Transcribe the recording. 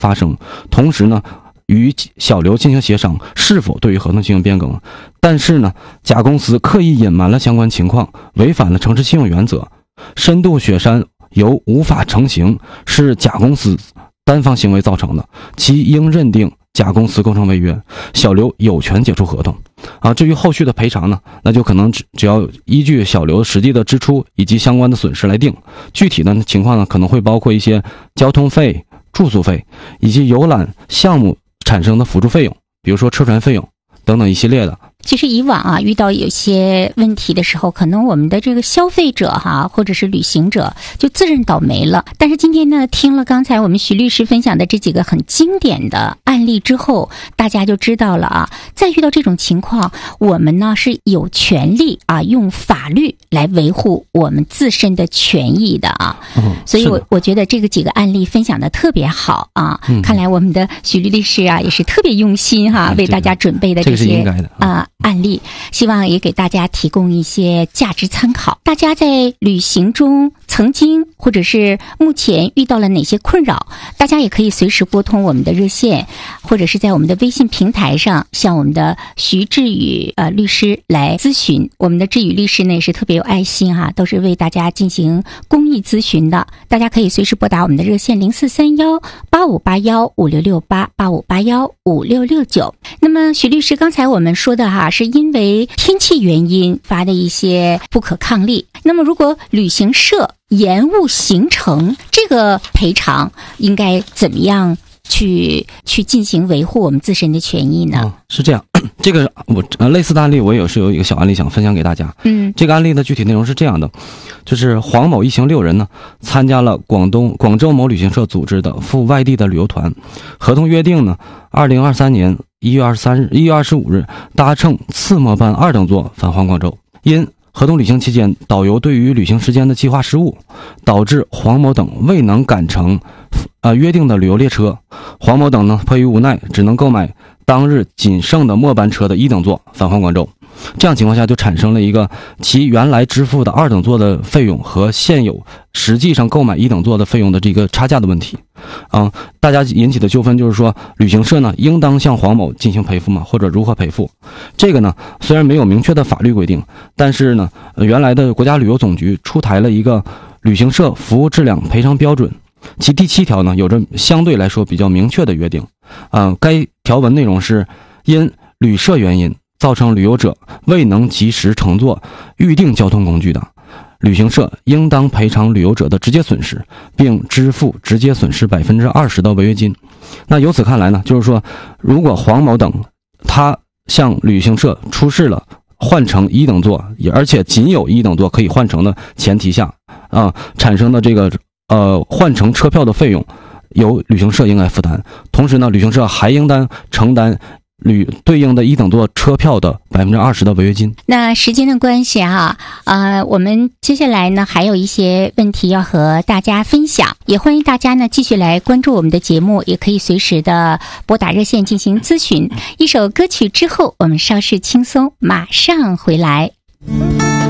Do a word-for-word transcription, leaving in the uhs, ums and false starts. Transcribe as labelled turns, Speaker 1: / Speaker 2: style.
Speaker 1: 发生，同时呢与小刘进行协商是否对于合同进行变更。但是呢甲公司刻意隐瞒了相关情况，违反了诚实信用原则，深度雪山由无法成型是甲公司单方行为造成的，其应认定甲公司构成违约，小刘有权解除合同。啊，至于后续的赔偿呢，那就可能只只要依据小刘实际的支出以及相关的损失来定。具体的情况呢，可能会包括一些交通费、住宿费以及游览项目产生的辅助费用，比如说车船费用等等一系列的。
Speaker 2: 其实以往啊，遇到有些问题的时候，可能我们的这个消费者哈、啊，或者是旅行者就自认倒霉了。但是今天呢，听了刚才我们徐律师分享的这几个很经典的案例之后，大家就知道了啊，在遇到这种情况，我们呢是有权利啊，用法律来维护我们自身的权益的啊。嗯、所以我我觉得这个几个案例分享的特别好啊。嗯、看来我们的徐律师啊，也是特别用心哈、啊，为大家准备的这些、
Speaker 1: 这个是应该的
Speaker 2: 啊。案例，希望也给大家提供一些价值参考。大家在旅行中曾经或者是目前遇到了哪些困扰，大家也可以随时拨通我们的热线，或者是在我们的微信平台上向我们的徐志宇呃律师来咨询。我们的志宇律师呢也是特别有爱心哈、啊，都是为大家进行公益咨询的。大家可以随时拨打我们的热线零四三幺八五八幺五六六八八五八幺五六六九。那么徐律师，刚才我们说的哈、啊。是因为天气原因发的一些不可抗力。那么如果旅行社延误行程，这个赔偿应该怎么样去去进行维护我们自身的权益呢？哦、
Speaker 1: 是这样，这个我呃类似的案例我也是有一个小案例想分享给大家。嗯，这个案例的具体内容是这样的，就是黄某一行六人呢参加了广东广州某旅行社组织的赴外地的旅游团，合同约定呢二零二三年一月二十三日、一月二十五日搭乘次末班二等座返还广州。因合同旅行期间导游对于旅行时间的计划失误，导致黄某等未能赶乘呃约定的旅游列车。黄某等呢迫于无奈，只能购买当日仅剩的末班车的一等座返还广州。这样情况下就产生了一个其原来支付的二等座的费用和现有实际上购买一等座的费用的这个差价的问题。嗯，大家引起的纠纷就是说，旅行社呢应当向黄某进行赔付吗？或者如何赔付？这个呢虽然没有明确的法律规定，但是呢原来的国家旅游总局出台了一个旅行社服务质量赔偿标准，其第七条呢有着相对来说比较明确的约定。嗯，该条文内容是，因旅社原因造成旅游者未能及时乘坐预定交通工具的，旅行社应当赔偿旅游者的直接损失，并支付直接损失百分之二十的违约金。那由此看来呢，就是说，如果黄某等他向旅行社出示了换乘一等座，也而且仅有一等座可以换乘的前提下，啊、呃，产生的这个呃换乘车票的费用由旅行社应该负担，同时呢，旅行社还应当承担旅对应的一等座车票的百分之二十的违约金。
Speaker 2: 那时间的关系啊，呃，我们接下来呢还有一些问题要和大家分享，也欢迎大家呢继续来关注我们的节目，也可以随时的拨打热线进行咨询。一首歌曲之后，我们稍事轻松，马上回来。